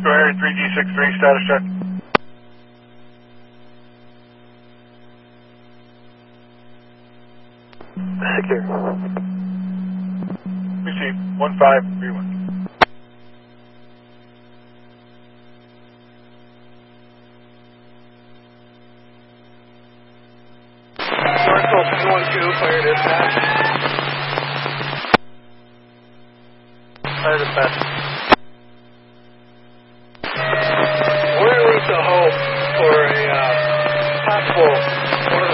Go ahead, 3G63, status check. Secure. Receive, 1531. Marshall 212, fire dispatch. Fire dispatch. We're in route to Hope for a possible